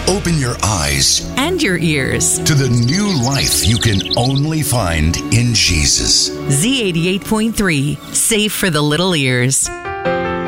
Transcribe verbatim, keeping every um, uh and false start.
Open your eyes and your ears to the new life you can only find in Jesus. Z eighty-eight point three, safe for the little ears.